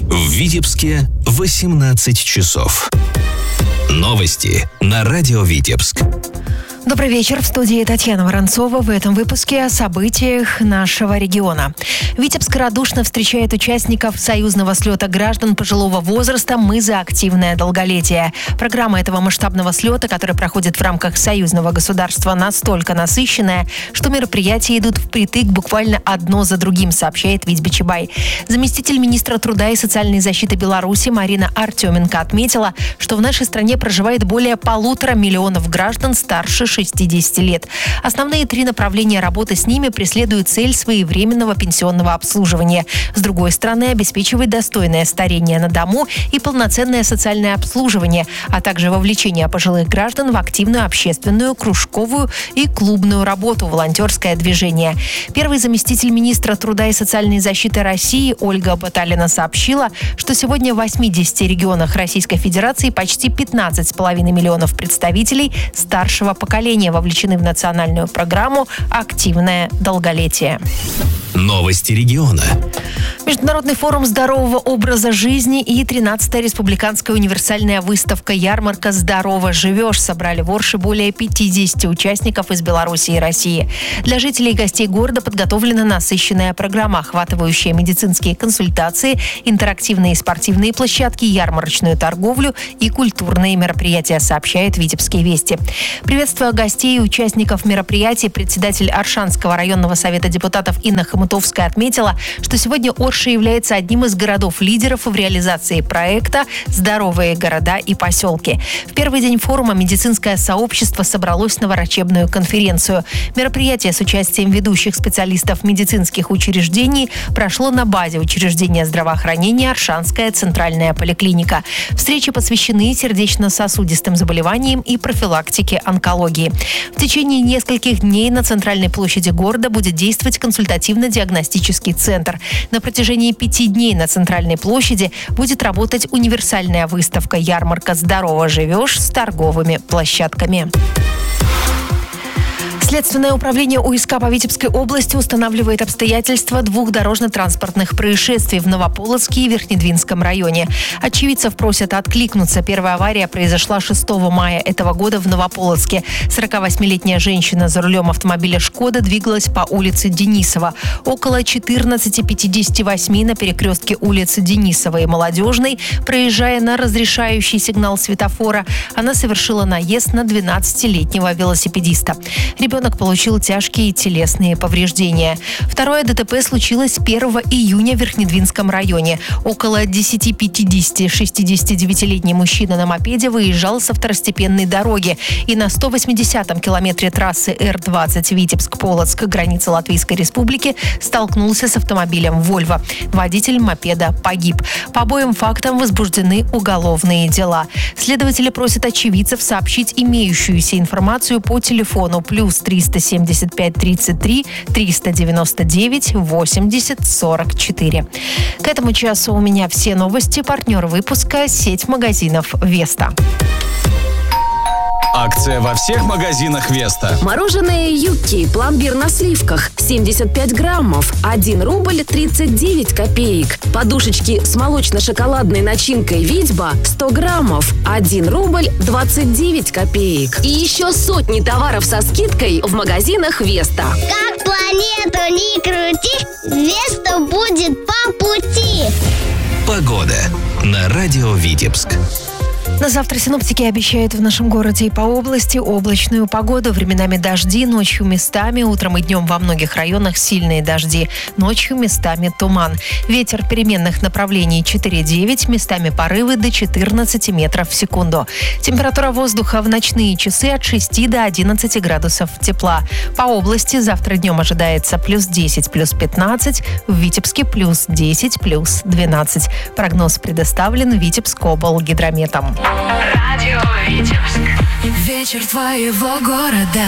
В Витебске 18 часов. Новости на радио Витебск. Добрый вечер. В студии Татьяна Воронцова. В этом выпуске о событиях нашего региона. Витебск радушно встречает участников союзного слета граждан пожилого возраста «Мы за активное долголетие». Программа этого масштабного слета, который проходит в рамках союзного государства, настолько насыщенная, что мероприятия идут впритык буквально одно за другим, сообщает Вить Бичебай. Заместитель министра труда и социальной защиты Беларуси Марина Артеменко отметила, что в нашей стране проживает более 1,5 миллиона граждан старше 60 лет. Основные 3 направления работы с ними преследуют цель своевременного пенсионного обслуживания. С другой стороны, обеспечивать достойное старение на дому и полноценное социальное обслуживание, а также вовлечение пожилых граждан в активную общественную, кружковую и клубную работу, волонтерское движение. Первый заместитель министра труда и социальной защиты России Ольга Баталина сообщила, что сегодня в 80 регионах Российской Федерации почти 15,5 миллионов представителей старшего поколения вовлечены в национальную программу «Активное долголетие». Новости региона. Международный форум здорового образа жизни и 13-я республиканская универсальная выставка-ярмарка «Здорово живешь» собрали в Орше более 50 участников из Беларуси и России. Для жителей и гостей города подготовлена насыщенная программа, охватывающая медицинские консультации, интерактивные спортивные площадки, ярмарочную торговлю и культурные мероприятия, сообщает «Витебские вести». Приветствуя гостей и участников мероприятий, председатель Оршанского районного совета депутатов Инна Хомутовская отметила, что сегодня Орша является одним из городов-лидеров в реализации проекта «Здоровые города и поселки». В первый день форума медицинское сообщество собралось на врачебную конференцию. Мероприятие с участием ведущих специалистов медицинских учреждений прошло на базе учреждения здравоохранения «Оршанская центральная поликлиника». Встречи посвящены сердечно-сосудистым заболеваниям и профилактике онкологии. В течение нескольких дней на центральной площади города будет действовать консультативно-диагностический центр. На протяжении 5 дней на центральной площади будет работать универсальная выставка-ярмарка «Здорово живешь» с торговыми площадками. Следственное управление УСК по Витебской области устанавливает обстоятельства 2 дорожно-транспортных происшествий в Новополоцке и Верхнедвинском районе. Очевидцев просят откликнуться. Первая авария произошла 6 мая этого года в Новополоцке. 48-летняя женщина за рулем автомобиля «Шкода» двигалась по улице Денисова. Около 14:58 на перекрестке улицы Денисова и Молодежной, проезжая на разрешающий сигнал светофора, она совершила наезд на 12-летнего велосипедиста. Ребенок получил тяжкие телесные повреждения. Второе ДТП случилось 1 июня в Верхнедвинском районе. Около 10:50 69-летний мужчина на мопеде выезжал со второстепенной дороги и на 180-м километре трассы Р-20 Витебск-Полоцк, граница Латвийской Республики, столкнулся с автомобилем «Вольво». Водитель мопеда погиб. По обоим фактам возбуждены уголовные дела. Следователи просят очевидцев сообщить имеющуюся информацию по телефону +3 375 33 399 80 44. К этому часу у меня все новости. Партнер выпуска — сеть магазинов «Веста». Акция во всех магазинах «Веста». Мороженое «Юкки», пломбир на сливках, 75 граммов, 1 рубль 39 копеек. Подушечки с молочно-шоколадной начинкой «Витьба», 100 граммов, 1 рубль 29 копеек. И еще сотни товаров со скидкой в магазинах «Веста». Как планету не крути, «Веста» будет по пути. Погода на радио Витебск. На завтра синоптики обещают в нашем городе и по области облачную погоду. Временами дожди, ночью местами, утром и днем во многих районах сильные дожди. Ночью местами туман. Ветер переменных направлений 4,9, местами порывы до 14 метров в секунду. Температура воздуха в ночные часы от 6 до 11 градусов тепла. По области завтра днем ожидается +10, +15, в Витебске +10, +12. Прогноз предоставлен Витебскоблгидрометом. Радио Витебск. Вечер твоего города.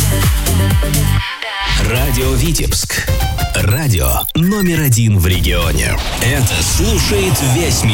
Радио Витебск. Радио номер 1 в регионе. Это слушает весь мир.